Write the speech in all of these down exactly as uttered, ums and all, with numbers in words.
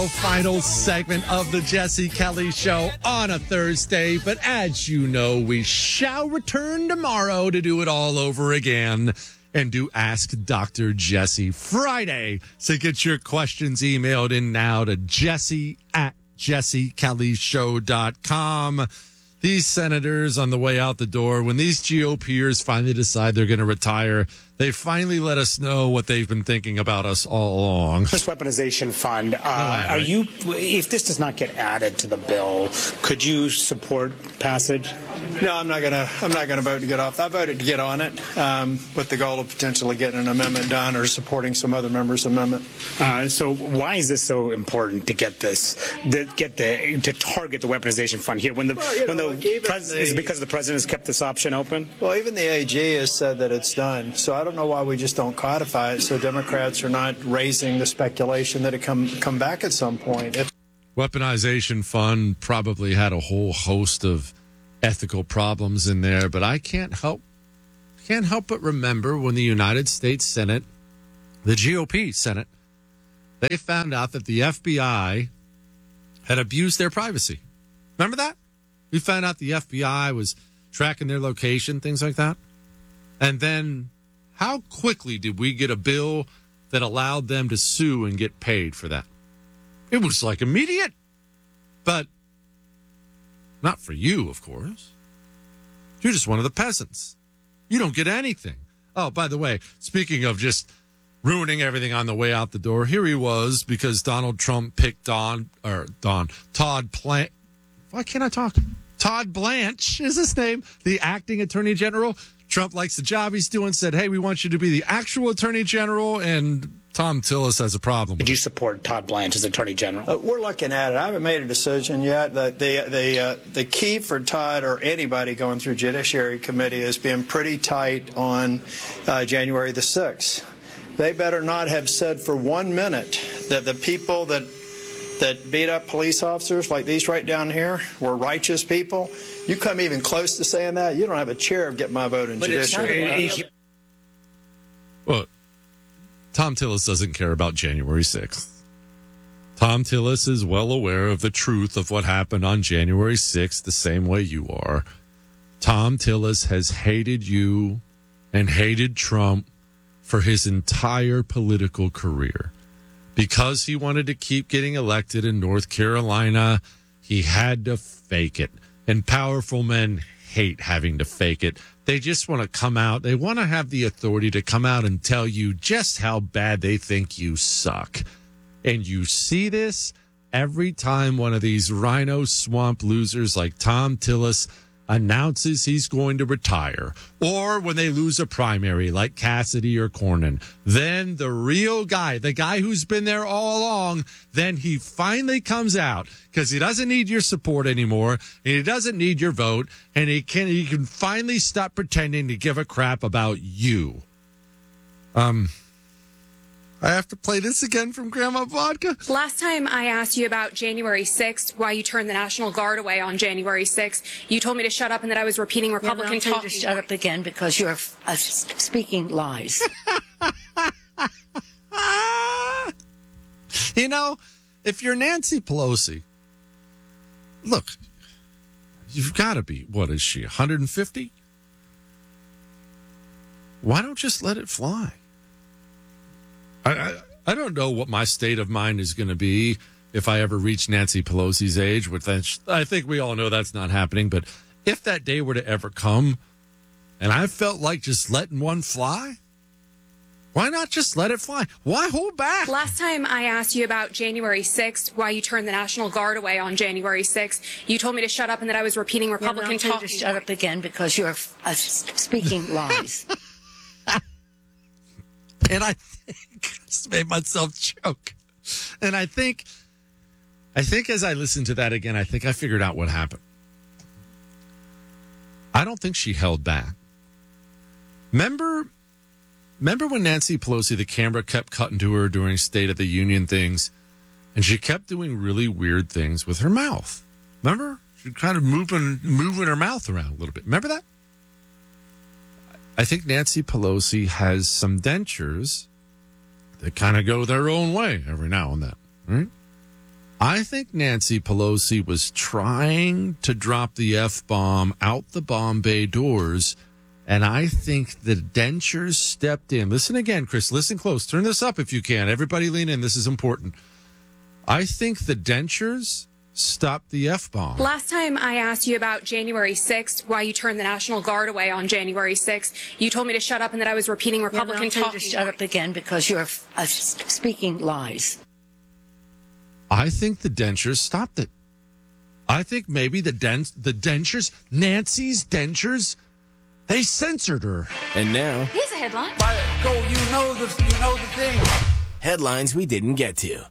Final segment of the Jesse Kelly Show on a Thursday. But as you know, we shall return tomorrow to do it all over again and do Ask Doctor Jesse Friday. So get your questions emailed in now to Jesse at jesse kelly show dot com. These senators on the way out the door, when these GOPers finally decide they're going to retire, they finally let us know what they've been thinking about us all along. This weaponization fund, uh, are you, if this does not get added to the bill, could you support passage? No, I'm not going to. I'm not going to vote to get off. I voted to get on it um, with the goal of potentially getting an amendment done or supporting some other members' amendment. Uh, so why is this so important to get this, to get the, to target the weaponization fund here? When the, well, you when know, the, pres- the is it because the president has kept this option open? Well, even the A G has said that it's done. So I don't know why we just don't codify it so Democrats are not raising the speculation that it come come back at some point. If- Weaponization fund probably had a whole host of ethical problems in there, but I can't help can't help but remember when the United States Senate, the G O P Senate, they found out that the F B I had abused their privacy. Remember that? We found out the F B I was tracking their location, things like that. And then how quickly did we get a bill that allowed them to sue and get paid for that? It was like immediate, but not for you, of course. You're just one of the peasants. You don't get anything. Oh, by the way, speaking of just ruining everything on the way out the door, here he was because Donald Trump picked Don, or Don, Todd Plant. Why can't I talk? Todd Blanche is his name, the acting attorney general. Trump likes the job he's doing, said, hey, we want you to be the actual attorney general, and Tom Tillis has a problem. Did you support Todd Blanche as attorney general? Uh, we're looking at it. I haven't made a decision yet. The the the, uh, the key for Todd or anybody going through Judiciary Committee is being pretty tight on uh, January the sixth. They better not have said for one minute that the people that that beat up police officers like these right down here were righteous people. You come even close to saying that, you don't have a chair of getting my vote in But Judiciary. it's not, Well, Tom Tillis doesn't care about January sixth. Tom Tillis is well aware of the truth of what happened on January sixth the same way you are. Tom Tillis has hated you and hated Trump for his entire political career. Because he wanted to keep getting elected in North Carolina, he had to fake it. And powerful men hate having to fake it. They just want to come out. They want to have the authority to come out and tell you just how bad they think you suck. And you see this every time one of these rhino swamp losers like Tom Tillis announces he's going to retire, or when they lose a primary like Cassidy or Cornyn. Then the real guy, the guy who's been there all along, then he finally comes out because he doesn't need your support anymore, and he doesn't need your vote, and he can he can finally stop pretending to give a crap about you. Um, I have to play this again from Grandma Vodka. Last time I asked you about January sixth, why you turned the National Guard away on January sixth, you told me to shut up and that I was repeating Republican talk. talk. To shut up again because you're uh, speaking lies. You know, if you're Nancy Pelosi, look, you've got to be, what is she, one hundred fifty? Why don't just let it fly? I, I, I don't know what my state of mind is going to be if I ever reach Nancy Pelosi's age, which I think we all know that's not happening. But if that day were to ever come and I felt like just letting one fly, why not just let it fly? Why hold back? Last time I asked you about January sixth, why you turned the National Guard away on January sixth, you told me to shut up and that I was repeating Republican talk. To shut up again because you're uh, speaking lies. And I think I just made myself choke. And I think, I think as I listened to that again, I think I figured out what happened. I don't think she held back. Remember, remember when Nancy Pelosi, the camera kept cutting to her during State of the Union things, and she kept doing really weird things with her mouth. Remember? She kind of moving, moving her mouth around a little bit. Remember that? I think Nancy Pelosi has some dentures that kind of go their own way every now and then, right? I think Nancy Pelosi was trying to drop the F-bomb out the bomb bay doors, and I think the dentures stepped in. Listen again, Chris. Listen close. Turn this up if you can. Everybody lean in. This is important. I think the dentures stopped the F-bomb. Last time I asked you about January sixth, why you turned the National Guard away on January sixth, you told me to shut up and that I was repeating Republican talk. talk. To shut up again because you're uh, speaking lies. I think the dentures stopped it. I think maybe the dent the dentures, Nancy's dentures, they censored her. And now, here's a headline. Go, you know the, you know the thing. Headlines we didn't get to.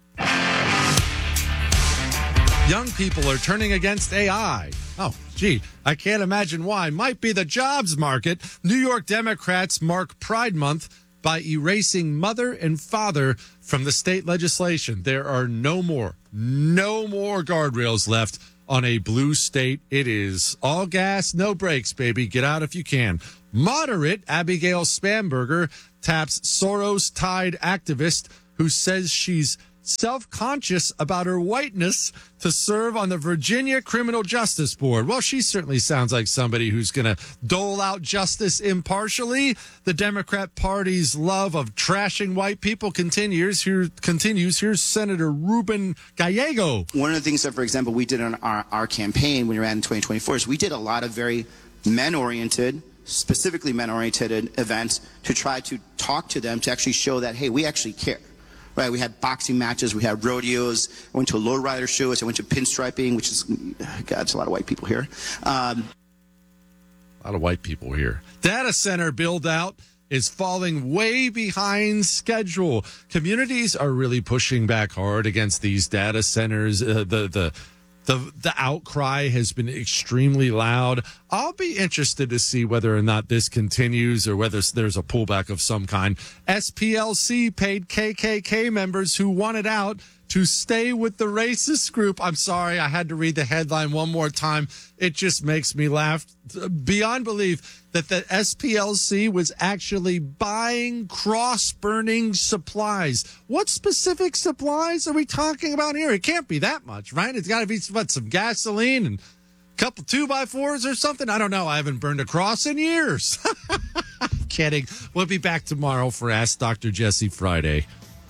Young people are turning against A I. Oh, gee, I can't imagine why. Might be the jobs market. New York Democrats mark Pride Month by erasing mother and father from the state legislation. There are no more, no more guardrails left on a blue state. It is all gas, no brakes, baby. Get out if you can. Moderate Abigail Spanberger taps Soros-tied activist who says she's self-conscious about her whiteness to serve on the Virginia Criminal Justice Board. Well, she certainly sounds like somebody who's going to dole out justice impartially. The Democrat Party's love of trashing white people continues. Here continues. Here's Senator Ruben Gallego. One of the things that, for example, we did on our, our campaign when we ran in twenty twenty-four is we did a lot of very men-oriented, specifically men-oriented events to try to talk to them to actually show that, hey, we actually care. Right, we had boxing matches, we had rodeos, I went to a lowrider show, I went to pinstriping, which is, God, it's a lot of white people here. Um, a lot of white people here. Data center build out is falling way behind schedule. Communities are really pushing back hard against these data centers. Uh, the the the the outcry has been extremely loud. I'll be interested to see whether or not this continues or whether there's a pullback of some kind. S P L C paid K K K members who wanted out to stay with the racist group. I'm sorry, I had to read the headline one more time. It just makes me laugh beyond belief that the S P L C was actually buying cross-burning supplies. What specific supplies are we talking about here? It can't be that much, right? It's got to be, what, some gasoline and a couple two-by-fours or something? I don't know. I haven't burned a cross in years. Kidding. We'll be back tomorrow for Ask Doctor Jesse Friday.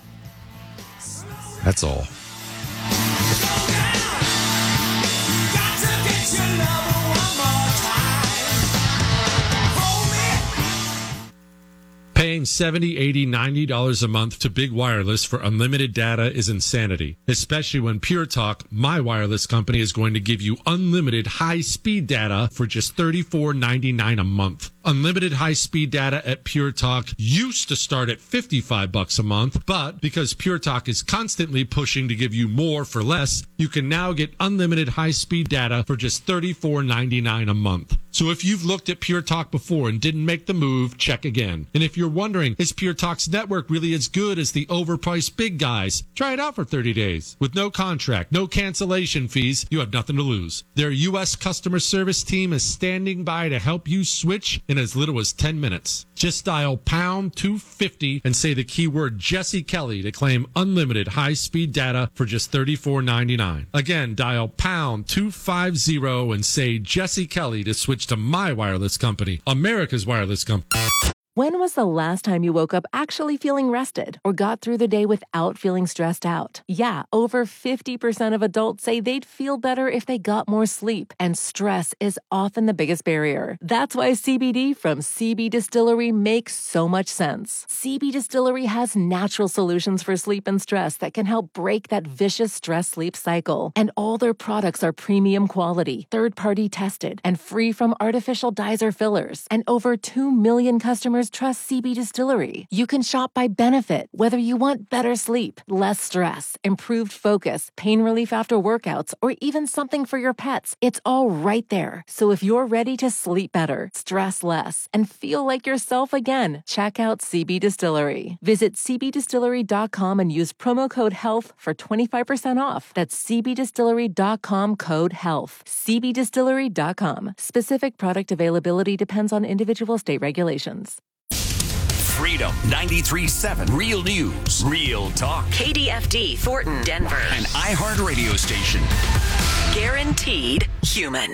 That's all. Paying seventy dollars, eighty dollars, ninety dollars a month to Big Wireless for unlimited data is insanity, especially when Pure Talk, my wireless company, is going to give you unlimited high-speed data for just thirty-four ninety-nine a month. Unlimited high-speed data at Pure Talk used to start at fifty-five bucks a month, but because Pure Talk is constantly pushing to give you more for less, you can now get unlimited high-speed data for just thirty-four ninety-nine a month. So if you've looked at Pure Talk before and didn't make the move, check again. And if you're wondering, is Pure Talk's network really as good as the overpriced big guys? Try it out for thirty days. With no contract, no cancellation fees, you have nothing to lose. Their U S customer service team is standing by to help you switch in as little as ten minutes. Just dial pound two fifty and say the keyword Jesse Kelly to claim unlimited high-speed data for just thirty-four ninety-nine. Again, dial pound two fifty and say Jesse Kelly to switch to my wireless company, America's wireless company. When was the last time you woke up actually feeling rested or got through the day without feeling stressed out? Yeah, over fifty percent of adults say they'd feel better if they got more sleep, and stress is often the biggest barrier. That's why C B D from C B Distillery makes so much sense. C B Distillery has natural solutions for sleep and stress that can help break that vicious stress-sleep cycle. And all their products are premium quality, third-party tested, and free from artificial dyes or fillers. And over two million customers trust C B Distillery. You can shop by benefit, whether you want better sleep, less stress, improved focus, pain relief after workouts, or even something for your pets. It's all right there. So if you're ready to sleep better, stress less, and feel like yourself again, check out C B Distillery. Visit c b distillery dot com and use promo code HEALTH for twenty-five percent off. That's c b distillery dot com code HEALTH. c b distillery dot com. Specific product availability depends on individual state regulations. Freedom ninety-three point seven. Real news, real talk. K D F D, Thornton, Denver. An iHeart radio station. Guaranteed human.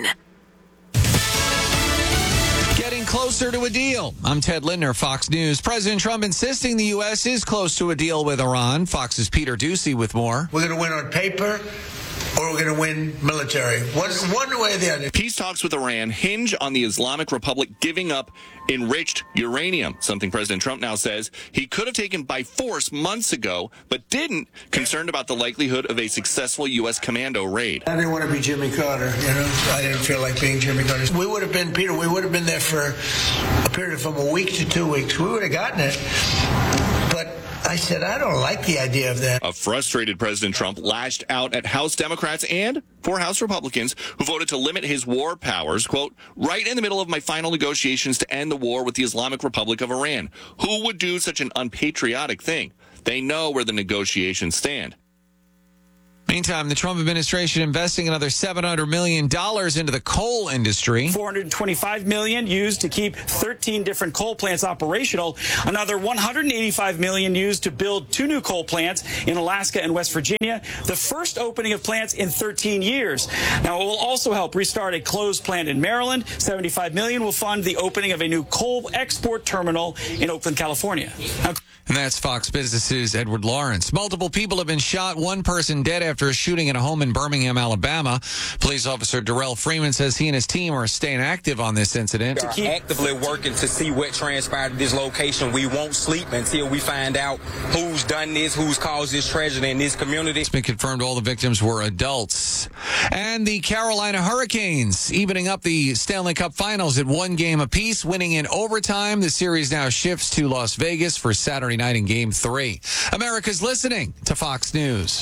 Getting closer to a deal. I'm Ted Lindner, Fox News. President Trump insisting the U S is close to a deal with Iran. Fox's Peter Ducey with more. We're going to win on paper, or we're going to win military. One, one way or the other. Peace talks with Iran hinge on the Islamic Republic giving up enriched uranium, something President Trump now says he could have taken by force months ago, but didn't, concerned about the likelihood of a successful U S commando raid. I didn't want to be Jimmy Carter, you know. I didn't feel like being Jimmy Carter. We would have been, Peter, we would have been there for a period from a week to two weeks. We would have gotten it. But I said, I don't like the idea of that. A frustrated President Trump lashed out at House Democrats and four House Republicans who voted to limit his war powers, quote, right in the middle of my final negotiations to end the war with the Islamic Republic of Iran. Who would do such an unpatriotic thing? They know where the negotiations stand. Meantime, the Trump administration investing another seven hundred million dollars into the coal industry. four hundred twenty-five million dollars used to keep thirteen different coal plants operational. Another one hundred eighty-five million dollars used to build two new coal plants in Alaska and West Virginia. The first opening of plants in thirteen years. Now, it will also help restart a closed plant in Maryland. seventy-five million dollars will fund the opening of a new coal export terminal in Oakland, California. Now, and that's Fox Business's Edward Lawrence. Multiple people have been shot, one person dead after a shooting at a home in Birmingham, Alabama. Police officer Darrell Freeman says he and his team are staying active on this incident. We are actively working to see what transpired at this location. We won't sleep until we find out who's done this, who's caused this tragedy in this community. It's been confirmed all the victims were adults. And the Carolina Hurricanes evening up the Stanley Cup Finals at one game apiece, winning in overtime. The series now shifts to Las Vegas for Saturday night in Game three. America's listening to Fox News.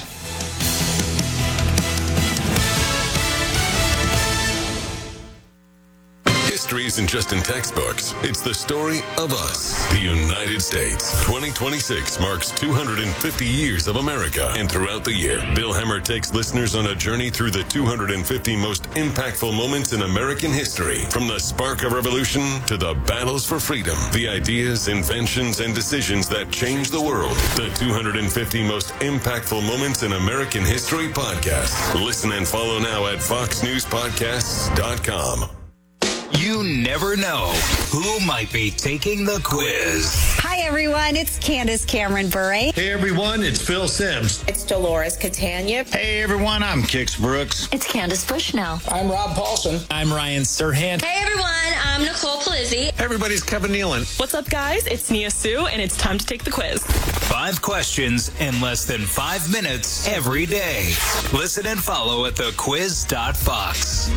History isn't just in textbooks. It's the story of us, the United States. twenty twenty-six marks two hundred fifty years of America. And throughout the year, Bill Hemmer takes listeners on a journey through the two hundred fifty most impactful moments in American history. From the spark of revolution to the battles for freedom, the ideas, inventions, and decisions that changed the world. The two hundred fifty most impactful moments in American history podcast. Listen and follow now at fox news podcasts dot com. You never know who might be taking the quiz. Hi, everyone. It's Candace Cameron Bure. Hey, everyone. It's Phil Sims. It's Dolores Catania. Hey, everyone. I'm Kix Brooks. It's Candace Bushnell. I'm Rob Paulson. I'm Ryan Serhant. Hey, everyone. I'm Nicole Palizzi. Hey, everybody's Kevin Nealon. What's up, guys? It's Nia Sue, and it's time to take the quiz. Five questions in less than five minutes every day. Listen and follow at the quiz dot fox.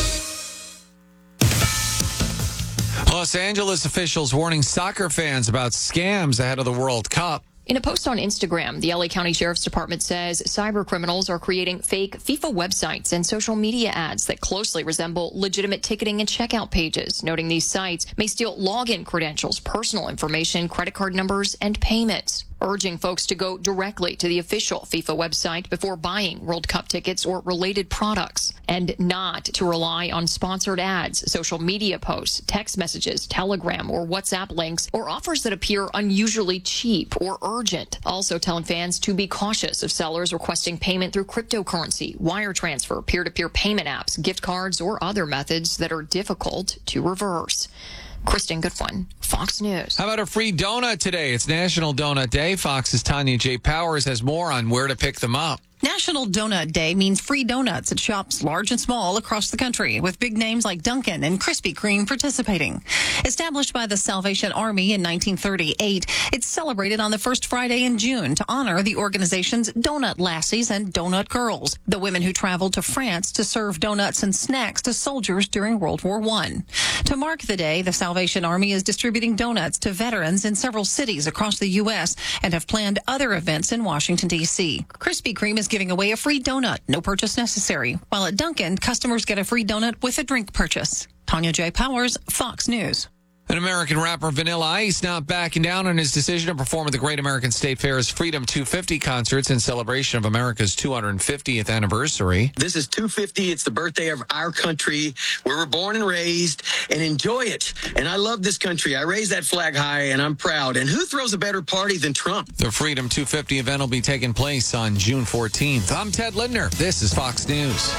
Los Angeles officials warning soccer fans about scams ahead of the World Cup. In a post on Instagram, the L A County Sheriff's Department says cyber criminals are creating fake FIFA websites and social media ads that closely resemble legitimate ticketing and checkout pages, noting these sites may steal login credentials, personal information, credit card numbers, and payments, urging folks to go directly to the official FIFA website before buying World Cup tickets or related products, and not to rely on sponsored ads, social media posts, text messages, Telegram or WhatsApp links, or offers that appear unusually cheap or urgent. Also telling fans to be cautious of sellers requesting payment through cryptocurrency, wire transfer, peer-to-peer payment apps, gift cards, or other methods that are difficult to reverse. Kristen Goodwin, Fox News. How about a free donut today? It's National Donut Day. Fox's Tanya J. Powers has more on where to pick them up. National Donut Day means free donuts at shops large and small across the country, with big names like Dunkin' and Krispy Kreme participating. Established by the Salvation Army in nineteen thirty-eight, it's celebrated on the first Friday in June to honor the organization's Donut Lassies and Donut Girls, the women who traveled to France to serve donuts and snacks to soldiers during World War One. To mark the day, the Salvation Army is distributing donuts to veterans in several cities across the U S and have planned other events in Washington, D C. Krispy Kreme is giving away a free donut, no purchase necessary, while at Dunkin', customers get a free donut with a drink purchase. Tanya J. Powers, Fox News. An American rapper, Vanilla Ice, not backing down on his decision to perform at the Great American State Fair's Freedom two fifty concerts in celebration of America's two hundred fiftieth anniversary. This is two fifty. It's the birthday of our country, where we're born and raised, and enjoy it. And I love this country. I raise that flag high, and I'm proud. And who throws a better party than Trump? The Freedom two fifty event will be taking place on June fourteenth. I'm Ted Lindner. This is Fox News.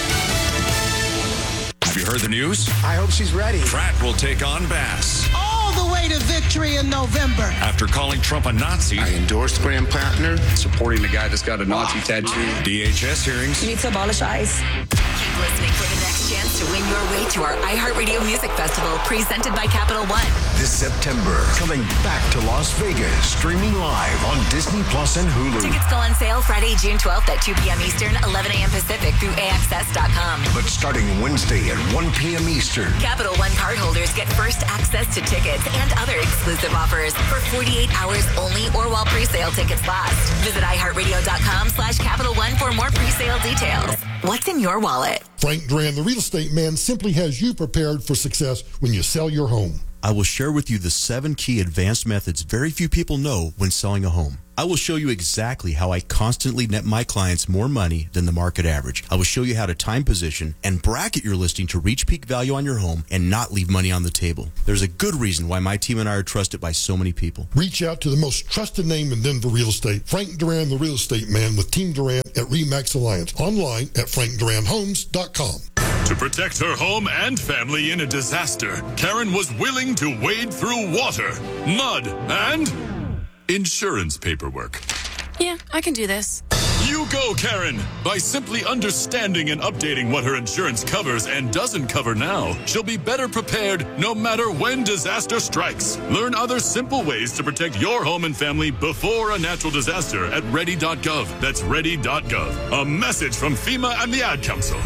Have you heard the news? I hope she's ready. Pratt will take on Bass. All the way to victory in November. After calling Trump a Nazi. I endorsed Graham Plattner. Supporting the guy that's got a Nazi tattoo. D H S hearings. You need to abolish ICE. Keep listening for the next chance to win your way to our iHeartRadio Music Festival, presented by Capital One. This September, coming back to Las Vegas, streaming live on Disney Plus and Hulu. Tickets go on sale Friday, June twelfth at two p.m. Eastern, eleven a.m. Pacific through A X S dot com. But starting Wednesday at one p.m. Eastern. Capital One cardholders get first access to tickets and other exclusive offers for forty-eight hours only or while pre-sale tickets last. Visit iHeartRadio.com slash Capital One for more pre-sale details. What's in your wallet? Frank Duran, the real estate man, simply has you prepared for success when you sell your home. I will share with you the seven key advanced methods very few people know when selling a home. I will show you exactly how I constantly net my clients more money than the market average. I will show you how to time position and bracket your listing to reach peak value on your home and not leave money on the table. There's a good reason why my team and I are trusted by so many people. Reach out to the most trusted name in Denver real estate, Frank Duran, the real estate man with Team Duran at RE/MAX Alliance. Online at frank duran homes dot com. To protect her home and family in a disaster, Karen was willing to wade through water, mud, and insurance paperwork. Yeah, I can do this. You go, Karen! By simply understanding and updating what her insurance covers and doesn't cover now, she'll be better prepared no matter when disaster strikes. Learn other simple ways to protect your home and family before a natural disaster at ready dot gov. That's ready dot gov. A message from FEMA and the Ad Council.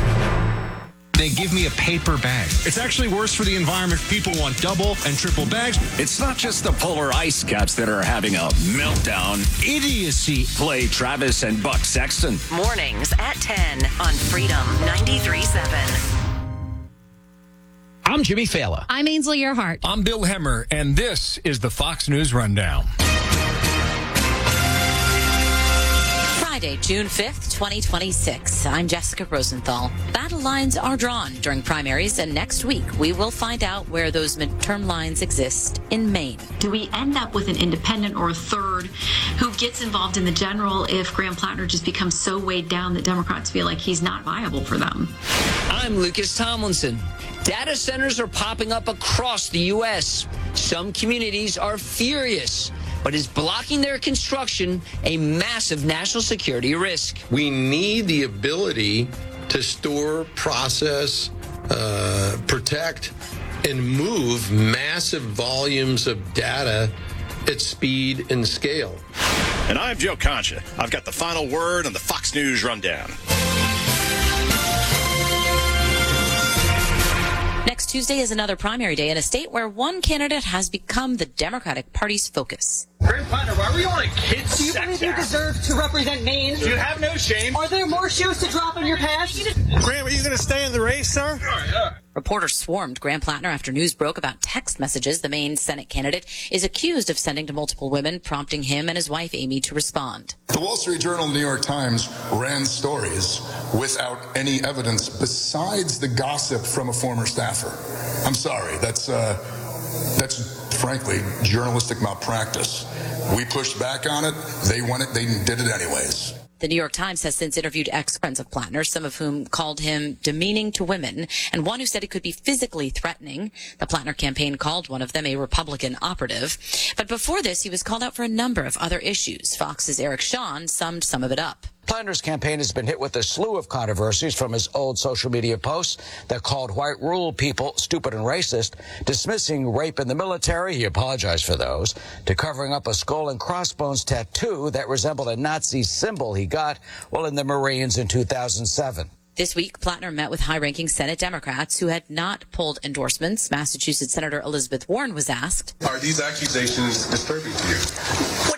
They give me a paper bag. It's actually worse for the environment. People want double and triple bags. It's not just the polar ice caps that are having a meltdown. Idiocy. Play Travis and Buck Sexton. Mornings at ten on Freedom ninety-three point seven. I'm Jimmy Fallon. I'm Ainsley Earhart. I'm Bill Hemmer, and this is the Fox News Rundown. Friday, June fifth, twenty twenty-six. I'm Jessica Rosenthal. Battle lines are drawn during primaries, and next week we will find out where those midterm lines exist in Maine. Do we end up with an independent or a third who gets involved in the general if Graham Plattner just becomes so weighed down that Democrats feel like he's not viable for them? I'm Lucas Tomlinson. Data centers are popping up across the U S. Some communities are furious, but is blocking their construction a massive national security risk. We need the ability to store, process, uh, protect, and move massive volumes of data at speed and scale. And I'm Joe Concha. I've got the final word on the Fox News Rundown. Next Tuesday is another primary day in a state where one candidate has become the Democratic Party's focus. Graham Plattner, why were you on a kid's Do you sex believe you act? deserve to represent Maine? Do you have no shame? Are there more shoes to drop in your past? Graham, are you going to stay in the race, sir? Reporters swarmed Graham Plattner after news broke about text messages the Maine Senate candidate is accused of sending to multiple women, prompting him and his wife Amy to respond. The Wall Street Journal and the New York Times ran stories without any evidence besides the gossip from a former staffer. I'm sorry, that's uh, that's frankly journalistic malpractice. We pushed back on it. They won it. They did it anyways. The New York Times has since interviewed ex-friends of Plattner, some of whom called him demeaning to women, and one who said it could be physically threatening. The Plattner campaign called one of them a Republican operative. But before this, he was called out for a number of other issues. Fox's Eric Shawn summed some of it up. Plattner's campaign has been hit with a slew of controversies from his old social media posts that called white rural people stupid and racist, dismissing rape in the military, he apologized for those, to covering up a skull and crossbones tattoo that resembled a Nazi symbol he got while in the Marines in two thousand seven. This week, Plattner met with high-ranking Senate Democrats who had not pulled endorsements. Massachusetts Senator Elizabeth Warren was asked, Are these accusations disturbing to you? What is disturbing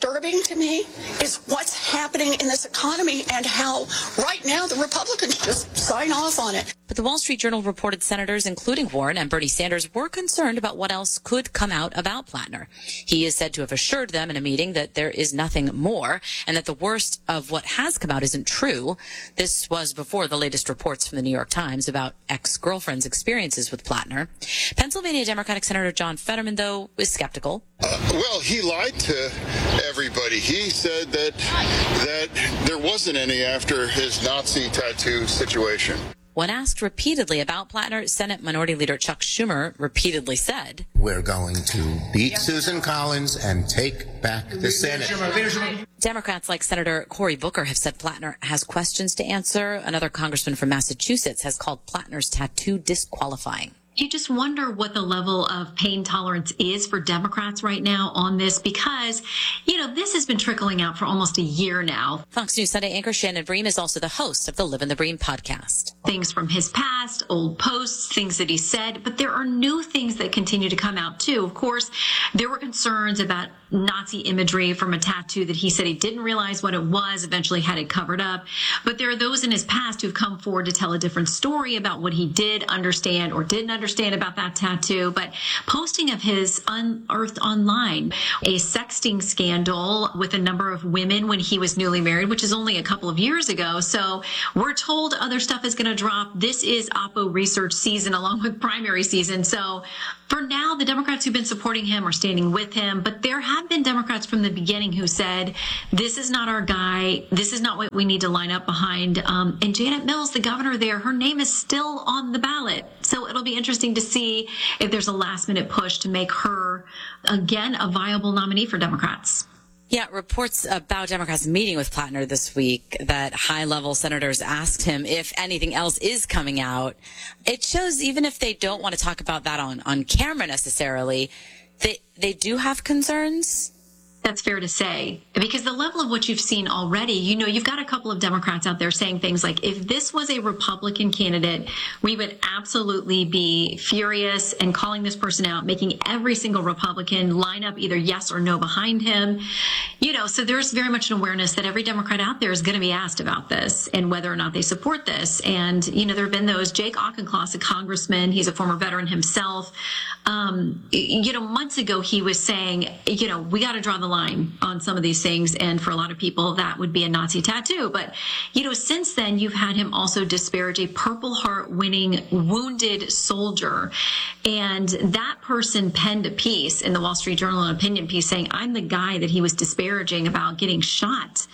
disturbing to me is what's happening in this economy and how right now the Republicans just sign off on it. But the Wall Street Journal reported senators, including Warren and Bernie Sanders, were concerned about what else could come out about Plattner. He is said to have assured them in a meeting that there is nothing more and that the worst of what has come out isn't true. This was before the latest reports from the New York Times about ex-girlfriend's experiences with Plattner. Pennsylvania Democratic Senator John Fetterman, though, is skeptical. Uh, well, he lied to everybody. He said that that there wasn't any after his Nazi tattoo situation. When asked repeatedly about Plattner, Senate Minority Leader Chuck Schumer repeatedly said, "We're going to beat Susan Collins and take back the Senate." Democrats like Senator Cory Booker have said Plattner has questions to answer. Another congressman from Massachusetts has called Plattner's tattoo disqualifying. You just wonder what the level of pain tolerance is for Democrats right now on this, because, you know, this has been trickling out for almost a year now. Fox News Sunday anchor Shannon Bream is also the host of the Live in the Bream podcast. Things from his past, old posts, things that he said, but there are new things that continue to come out too. Of course, there were concerns about Nazi imagery from a tattoo that he said he didn't realize what it was, eventually had it covered up. But there are those in his past who've come forward to tell a different story about what he did understand or didn't understand about that tattoo. But posting of his unearthed online a sexting scandal with a number of women when he was newly married, which is only a couple of years ago. So we're told other stuff is going to drop. This is Oppo research season along with primary season. So for now, the Democrats who've been supporting him are standing with him. But there have been Democrats from the beginning who said, this is not our guy. This is not what we need to line up behind. Um, and Janet Mills, the governor there, her name is still on the ballot. So it'll be interesting to see if there's a last minute push to make her, again, a viable nominee for Democrats. Yeah, reports about Democrats meeting with Plattner this week that high-level senators asked him if anything else is coming out. It shows even if they don't want to talk about that on, on camera necessarily, they they do have concerns. That's fair to say, because the level of what you've seen already, you know, you've got a couple of Democrats out there saying things like, if this was a Republican candidate, we would absolutely be furious and calling this person out, making every single Republican line up either yes or no behind him. You know, so there's very much an awareness that every Democrat out there is going to be asked about this and whether or not they support this. And, you know, there have been those. Jake Auchincloss, a congressman, he's a former veteran himself. Um, you know, months ago, he was saying, you know, we got to draw the line on some of these things, and for a lot of people that would be a Nazi tattoo. But you know, since then you've had him also disparage a Purple Heart winning wounded soldier, and that person penned a piece in the Wall Street Journal, an opinion piece, saying I'm the guy that he was disparaging about getting shot.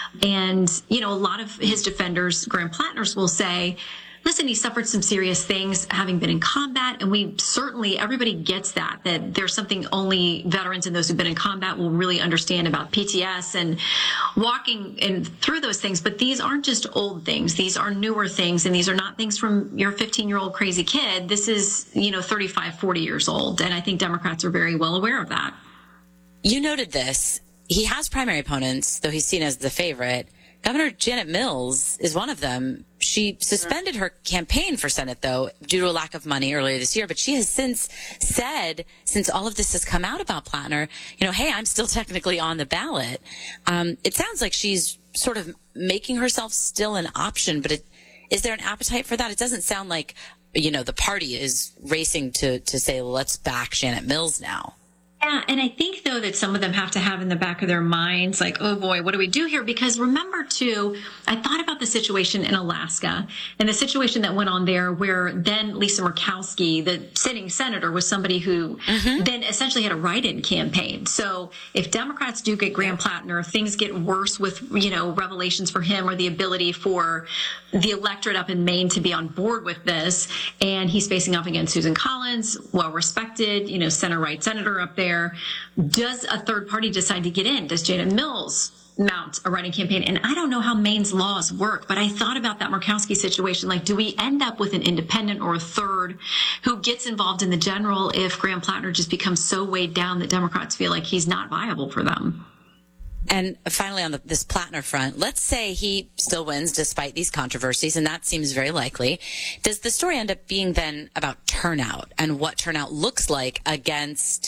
And you know, a lot of his defenders, Graham Plattner's, will say, listen, he suffered some serious things having been in combat, and we certainly, everybody gets that, that there's something only veterans and those who've been in combat will really understand about P T S and walking and through those things. But these aren't just old things. These are newer things, and these are not things from your fifteen-year-old crazy kid. This is, you know, thirty-five, forty years old, and I think Democrats are very well aware of that. You noted this. He has primary opponents, though he's seen as the favorite. Governor Janet Mills is one of them. She suspended her campaign for Senate, though, due to a lack of money earlier this year. But she has since said, since all of this has come out about Plattner, you know, hey, I'm still technically on the ballot. Um, it sounds like she's sort of making herself still an option. But it, is there an appetite for that? It doesn't sound like, you know, the party is racing to, to say, let's back Janet Mills now. Yeah, and I think, though, that some of them have to have in the back of their minds, like, oh, boy, what do we do here? Because remember, too, I thought about the situation in Alaska and the situation that went on there where then Lisa Murkowski, the sitting senator, was somebody who mm-hmm. then essentially had a write-in campaign. So if Democrats do get Graham Plattner, things get worse with, you know, revelations for him or the ability for the electorate up in Maine to be on board with this. And he's facing off against Susan Collins, well-respected, you know, center-right senator up there. Does a third party decide to get in? Does Janet Mills mount a writing campaign? And I don't know how Maine's laws work, but I thought about that Murkowski situation. Like, do we end up with an independent or a third who gets involved in the general if Graham Plattner just becomes so weighed down that Democrats feel like he's not viable for them? And finally, on the, this Plattner front, let's say he still wins despite these controversies, and that seems very likely. Does the story end up being then about turnout and what turnout looks like against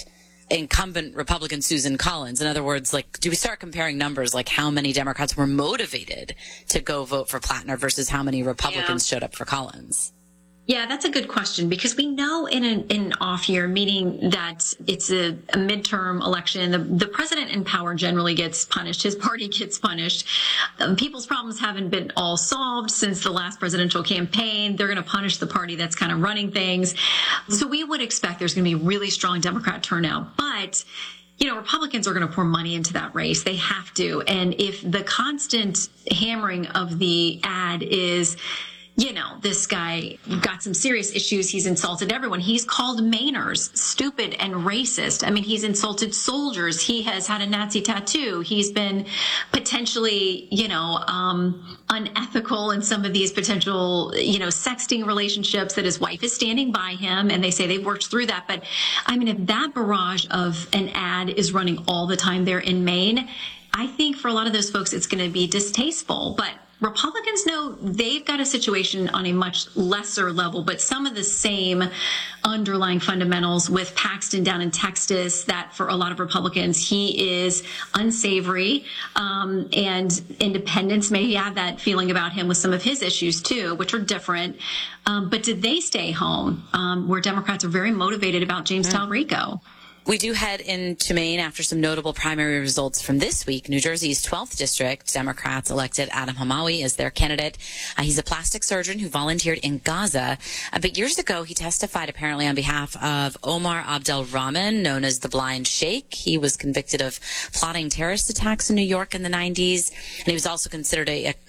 incumbent Republican Susan Collins. In other words, like, do we start comparing numbers, like how many Democrats were motivated to go vote for Plattner versus how many Republicans Yeah. showed up for Collins? Yeah, that's a good question, because we know in an, in an off year, meaning that it's a, a midterm election, the, the president in power generally gets punished. His party gets punished. Um, people's problems haven't been all solved since the last presidential campaign. They're going to punish the party that's kind of running things. So we would expect there's going to be really strong Democrat turnout. But you know, Republicans are going to pour money into that race. They have to. And if the constant hammering of the ad is, you know, this guy got some serious issues. He's insulted everyone. He's called Mainers stupid and racist. I mean, he's insulted soldiers. He has had a Nazi tattoo. He's been potentially, you know, um, unethical in some of these potential, you know, sexting relationships that his wife is standing by him. And they say they've worked through that. But I mean, if that barrage of an ad is running all the time there in Maine, I think for a lot of those folks, it's going to be distasteful. But Republicans know they've got a situation on a much lesser level, but some of the same underlying fundamentals with Paxton down in Texas, that for a lot of Republicans, he is unsavory, um, and independents may have that feeling about him with some of his issues too, which are different. Um, but did they stay home, um, where Democrats are very motivated about James Mm. Talrico? We do head into Maine after some notable primary results from this week. New Jersey's twelfth district, Democrats elected Adam Hamawi as their candidate. Uh, he's a plastic surgeon who volunteered in Gaza. Uh, but years ago, he testified apparently on behalf of Omar Abdel Rahman, known as the Blind Sheikh. He was convicted of plotting terrorist attacks in New York in the nineties. And he was also considered a,